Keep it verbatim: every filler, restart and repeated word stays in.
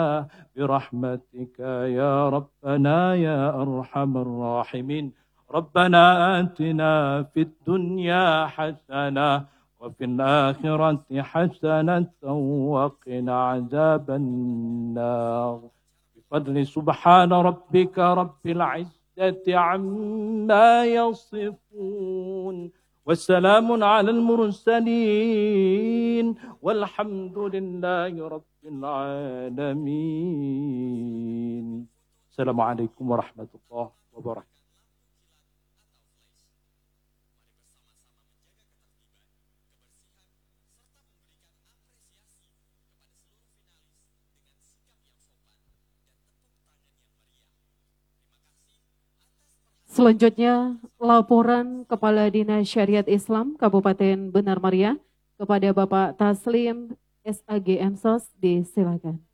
برحمتك يا ربنا يا أرحم الراحمين. ربنا آتنا في الدنيا حسنة وفي الآخرة حسنة وقنا عذاب النار. بفضل سبحان ربك رب العزة عما يصفون والسلام على المرسلين والحمد لله رب العالمين. السلام عليكم ورحمة الله وبركاته. Selanjutnya, laporan Kepala Dinas Syariat Islam Kabupaten Benar Meriah kepada Bapak Taslim S A G M S O S, disilakan.